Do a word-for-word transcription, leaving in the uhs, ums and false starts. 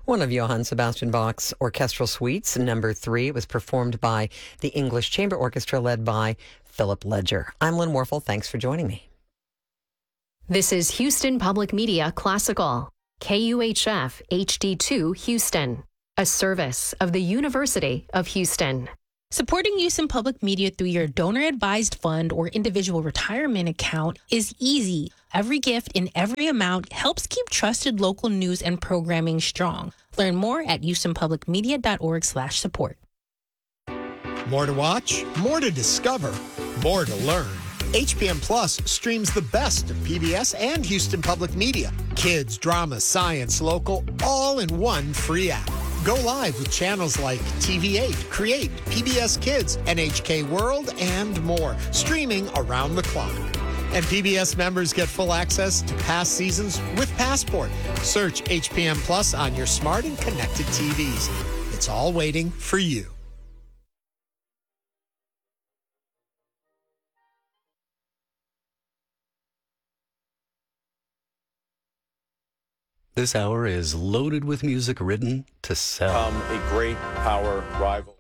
One of Johann Sebastian Bach's orchestral suites, number three, was performed by the English Chamber Orchestra led by Philip Ledger. I'm Lynn Warfel. Thanks for joining me. This is Houston Public Media Classical, K U H F H D two Houston, a service of the University of Houston. Supporting Houston Public Media through your donor-advised fund or individual retirement account is easy. Every gift in every amount helps keep trusted local news and programming strong. Learn more at houstonpublicmedia.org slash support. More to watch, more to discover, more to learn. H P M Plus streams the best of P B S and Houston Public Media. Kids, drama, science, local, all in one free app. Go live with channels like T V eight, Create, P B S Kids, N H K World, and more, streaming around the clock. And P B S members get full access to past seasons with Passport. Search H P M Plus on your smart and connected T Vs. It's all waiting for you. This hour is loaded with music written to sell. Um, a great power rival.